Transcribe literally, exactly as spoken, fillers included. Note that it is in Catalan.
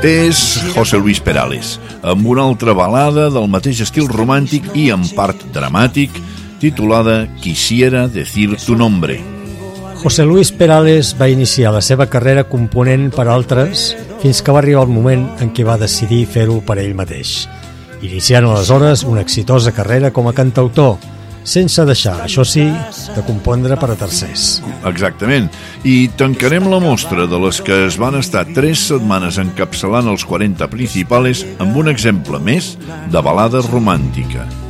És José Luis Perales, amb una altra balada del mateix estil romàntic i en part dramàtic, titulada Quisiera decir tu nombre. José Luis Perales va iniciar la seva carrera component per altres fins que va arribar el moment en què va decidir fer-ho per ell mateix, iniciant aleshores una exitosa carrera com a cantautor, sense deixar, això sí, de compondre per a tercers. Exactament. I tancarem la mostra de les que es van estar tres setmanes encapçalant els quaranta principales amb un exemple més de balada romàntica.